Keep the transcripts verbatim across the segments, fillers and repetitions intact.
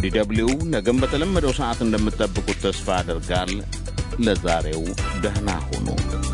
ዲደብሊው ነገም በተለመደው ሰዓት እንደምትጠብቁት ተስፋ አደርጋል። ለዛሬው ደህና ሁኑ።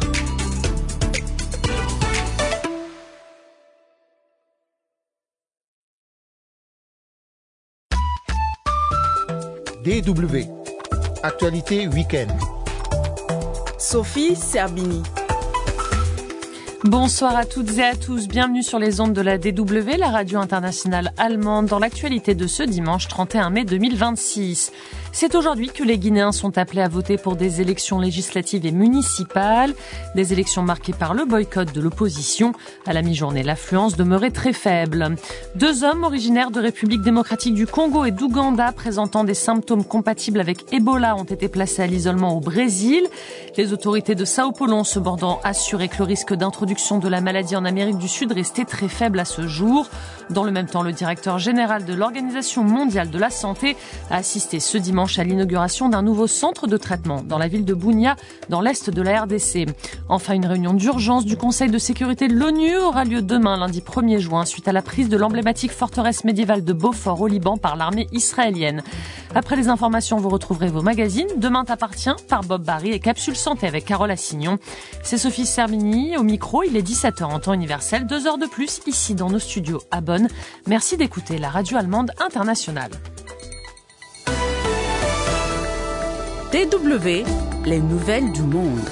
D W Actualité Week-end. Sophie Serbini. Bonsoir à toutes et à tous, bienvenue sur les ondes de la D W, la radio internationale allemande, dans l'actualité de ce dimanche trente et un mai deux mille vingt-six. C'est aujourd'hui que les Guinéens sont appelés à voter pour des élections législatives et municipales, des élections marquées par le boycott de l'opposition. À la mi-journée, l'affluence demeurait très faible. Deux hommes originaires de République démocratique du Congo et d'Ouganda présentant des symptômes compatibles avec Ebola ont été placés à l'isolement au Brésil. Les autorités de Sao Paulo ont cependant assuré que le risque d'introduction de la maladie en Amérique du Sud restait très faible à ce jour. Dans le même temps, le directeur général de l'Organisation mondiale de la santé a assisté ce dimanche à l'inauguration d'un nouveau centre de traitement dans la ville de Bunia, dans l'est de la R D C. Enfin, une réunion d'urgence du Conseil de sécurité de l'ONU aura lieu demain, lundi premier juin, suite à la prise de l'emblématique forteresse médiévale de Beaufort au Liban par l'armée israélienne. Après les informations, vous retrouverez vos magazines. Demain t'appartient par Bob Barry et Capsule Santé avec Carole Assignon. C'est Sophie Serbini au micro. Il est dix-sept heures en temps universel, deux heures de plus ici dans nos studios à Bonn. Merci d'écouter la radio allemande internationale. D W, les nouvelles du monde.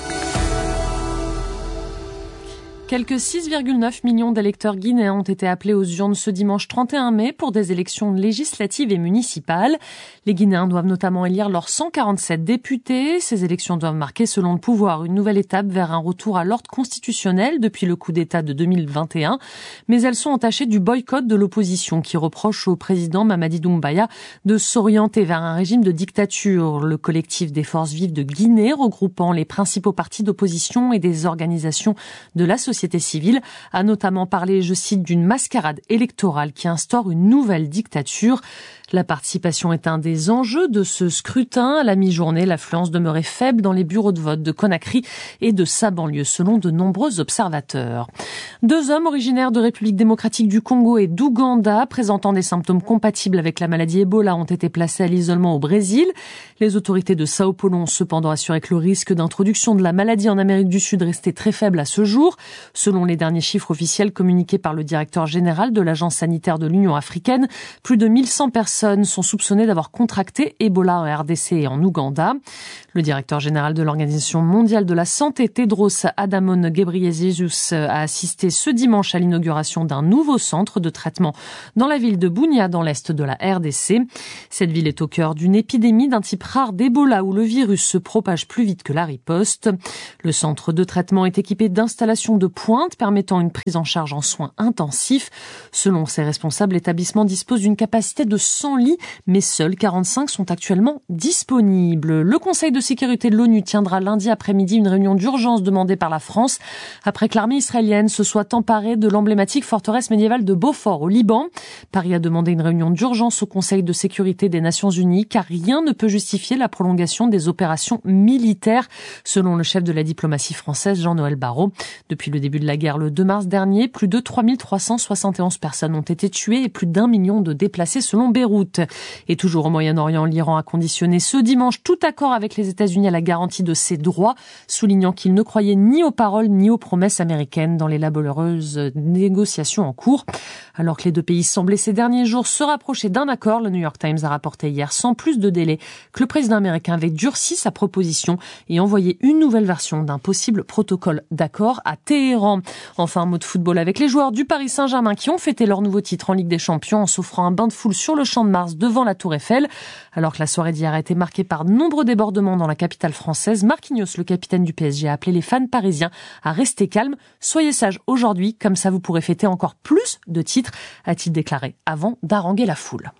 Quelques six virgule neuf millions d'électeurs guinéens ont été appelés aux urnes ce dimanche trente et un mai pour des élections législatives et municipales. Les Guinéens doivent notamment élire leurs cent quarante-sept députés. Ces élections doivent marquer, selon le pouvoir, une nouvelle étape vers un retour à l'ordre constitutionnel depuis le coup d'État de deux mille vingt et un. Mais elles sont entachées du boycott de l'opposition qui reproche au président Mamadi Doumbouya de s'orienter vers un régime de dictature. Le collectif des forces vives de Guinée, regroupant les principaux partis d'opposition et des organisations de la société civile, a notamment parlé, je cite, d'une mascarade électorale qui instaure une nouvelle dictature. La participation est un des enjeux de ce scrutin. À la mi-journée, l'affluence demeurait faible dans les bureaux de vote de Conakry et de sa banlieue, selon de nombreux observateurs. Deux hommes originaires de République démocratique du Congo et d'Ouganda, présentant des symptômes compatibles avec la maladie Ebola, ont été placés à l'isolement au Brésil. Les autorités de Sao Paulo ont cependant assuré que le risque d'introduction de la maladie en Amérique du Sud restait très faible à ce jour. Selon les derniers chiffres officiels communiqués par le directeur général de l'Agence sanitaire de l'Union africaine, plus de mille cent personnes sont soupçonnées d'avoir contracté Ebola en R D C et en Ouganda. Le directeur général de l'Organisation mondiale de la santé, Tedros Adhanom Ghebreyesus, a assisté ce dimanche à l'inauguration d'un nouveau centre de traitement dans la ville de Bunia, dans l'est de la R D C. Cette ville est au cœur d'une épidémie d'un type rare d'Ebola où le virus se propage plus vite que la riposte. Le centre de traitement est équipé d'installations de pointe permettant une prise en charge en soins intensifs. Selon ses responsables, l'établissement dispose d'une capacité de cent lits, mais seuls quarante-cinq sont actuellement disponibles. Le Conseil de sécurité de l'ONU tiendra lundi après-midi une réunion d'urgence demandée par la France après que l'armée israélienne se soit emparée de l'emblématique forteresse médiévale de Beaufort au Liban. Paris a demandé une réunion d'urgence au Conseil de sécurité des Nations Unies car rien ne peut justifier la prolongation des opérations militaires, selon le chef de la diplomatie française Jean-Noël Barrot. Depuis le début de la guerre le deux mars dernier, plus de trois mille trois cent soixante et onze personnes ont été tuées et plus d'un million de déplacés selon Beyrouth. Et toujours au Moyen-Orient, l'Iran a conditionné ce dimanche tout accord avec les États-Unis à la garantie de ses droits, soulignant qu'il ne croyait ni aux paroles ni aux promesses américaines dans les laborieuses négociations en cours. Alors que les deux pays semblaient ces derniers jours se rapprocher d'un accord, le New York Times a rapporté hier sans plus de délai que le président américain avait durci sa proposition et envoyé une nouvelle version d'un possible protocole d'accord à Téhéran. Enfin, un mot de football avec les joueurs du Paris Saint-Germain qui ont fêté leur nouveau titre en Ligue des Champions en s'offrant un bain de foule sur le Champ de Mars devant la Tour Eiffel. Alors que la soirée d'hier a été marquée par de nombreux débordements dans la capitale française, Marquinhos, le capitaine du P S G, a appelé les fans parisiens à rester calmes. Soyez sages aujourd'hui, comme ça vous pourrez fêter encore plus de titres, a-t-il déclaré avant d'haranguer la foule.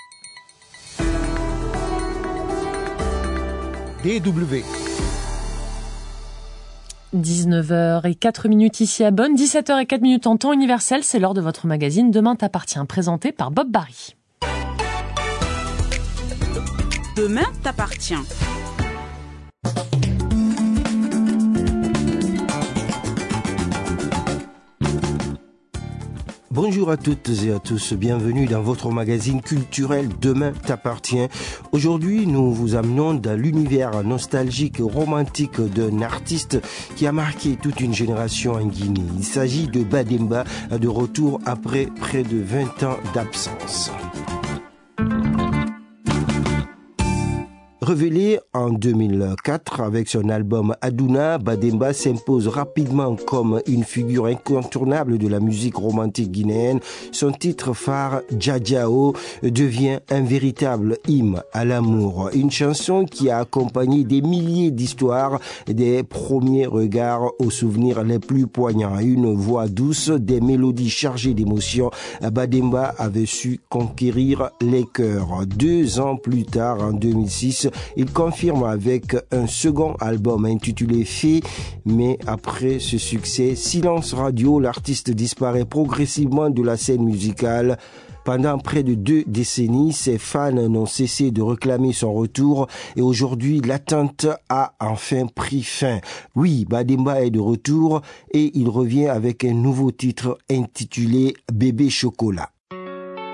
D W dix-neuf heures zéro quatre minutes ici à Bonn, dix-sept heures zéro quatre minutes en temps universel, c'est l'heure de votre magazine Demain t'appartient, présenté par Bob Barry. Demain t'appartient. Bonjour à toutes et à tous, bienvenue dans votre magazine culturel Demain t'appartient. Aujourd'hui, nous vous amenons dans l'univers nostalgique et romantique d'un artiste qui a marqué toute une génération en Guinée. Il s'agit de Bademba, de retour après près de vingt ans d'absence. Révélé en deux mille quatre avec son album Aduna, Bademba s'impose rapidement comme une figure incontournable de la musique romantique guinéenne. Son titre phare, Djadjao, devient un véritable hymne à l'amour. Une chanson qui a accompagné des milliers d'histoires, des premiers regards aux souvenirs les plus poignants. Une voix douce, des mélodies chargées d'émotions, Bademba avait su conquérir les cœurs. Deux ans plus tard, en deux mille six, il confirme avec un second album intitulé Fée, mais après ce succès, silence radio, l'artiste disparaît progressivement de la scène musicale. Pendant près de deux décennies, ses fans n'ont cessé de réclamer son retour et aujourd'hui, l'attente a enfin pris fin. Oui, Bademba est de retour et il revient avec un nouveau titre intitulé Bébé Chocolat.